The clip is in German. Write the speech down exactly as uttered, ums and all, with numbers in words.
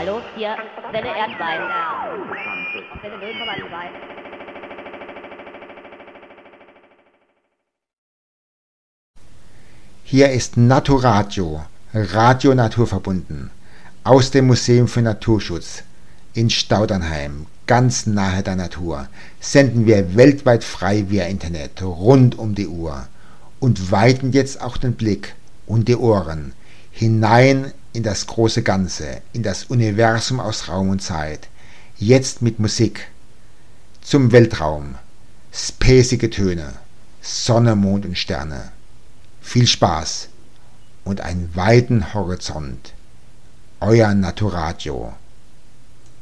Hallo, hier Welle Erdbein. Auf Welle null Komma zwei. Hier ist Naturadio, Radio Naturverbunden, aus dem Museum für Naturschutz in Staudernheim, ganz nahe der Natur, senden wir weltweit frei via Internet, rund um die Uhr und weiten jetzt auch den Blick und die Ohren hinein in das große Ganze, in das Universum aus Raum und Zeit, jetzt mit Musik zum Weltraum, spacige Töne, Sonne, Mond und Sterne. Viel Spaß und einen weiten Horizont. Euer Naturadio.